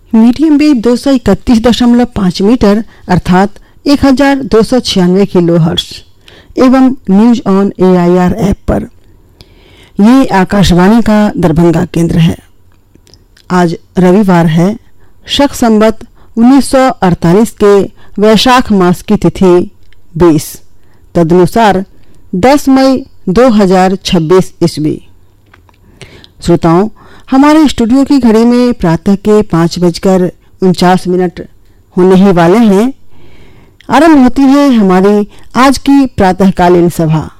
Medium wave 231.5 metre अर्थात 1296 kilohertz एवं news on AIR app पर। ये आकाशवाणी का दरभंगा केंद्र है। आज रविवार है, शक संवत 1948 के वैशाख मास की तिथि 20, तदनुसार 10 मई 2026 ईस्वी। श्रोताओं, हमारे स्टूडियो की घड़ी में प्रातः के 5:49 होने ही वाले हैं। आरंभ होती है हमारी आज की प्रातःकालीन सभा।